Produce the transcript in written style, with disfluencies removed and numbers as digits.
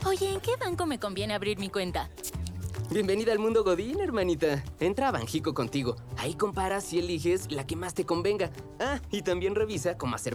Oye, ¿en qué banco me conviene abrir mi cuenta? Bienvenida al mundo Godín, hermanita. Entra a Banjico contigo. Ahí comparas y eliges la que más te convenga. Ah, y también revisa cómo hacer